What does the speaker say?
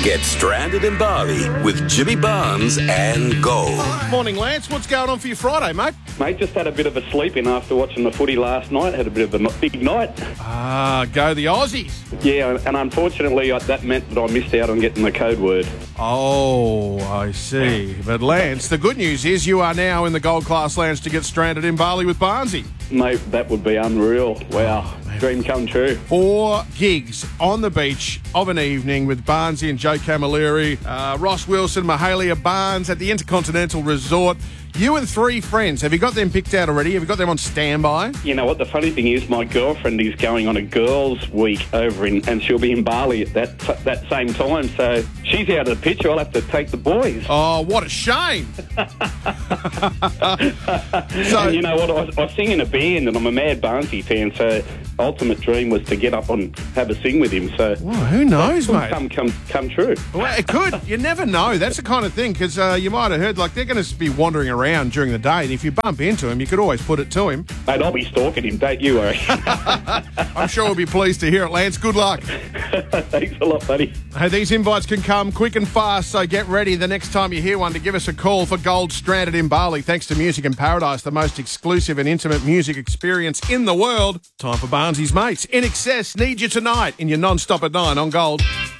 Get stranded in Bali with Jimmy Barnes and Gold. Morning, Lance. What's going on for your Friday, mate? Mate, just had a bit of a sleep in after watching the footy last night. Had a bit of a big night. Go the Aussies. Yeah, and unfortunately that meant that I missed out on getting the code word. Oh, I see. But Lance, the good news is you are now in the Gold Class Lounge to get stranded in Bali with Barnesy. Mate, that would be unreal. Wow. Dream come true. 4 gigs on the beach of an evening with Barnesy and Joe Camilleri, Ross Wilson, Mahalia Barnes at the Intercontinental Resort. You and 3 friends. Have you got them picked out already? Have you got them on standby? You know what? The funny thing is my girlfriend is going on a girls' week over and she'll be in Bali at that same time. So she's out of the picture. I'll have to take the boys. Oh, what a shame. And you know what? I sing in a band and I'm a mad Barnesy fan. So ultimate dream was to get up and have a sing with him. So well, who knows, mate? Come true. Well, it could. You never know. That's the kind of thing, because you might have heard, like, they're going to be wandering around during the day, and if you bump into him, you could always put it to him. Mate, I'll be stalking him, don't you worry. I'm sure we'll be pleased to hear it, Lance. Good luck. Thanks a lot, buddy. Hey, these invites can come quick and fast, so get ready the next time you hear one to give us a call for Gold Stranded in Bali. Thanks to Music in Paradise, the most exclusive and intimate music experience in the world. Time for Barnesy's Mates. In Excess, Need You Tonight in your non-stop at 9 on Gold.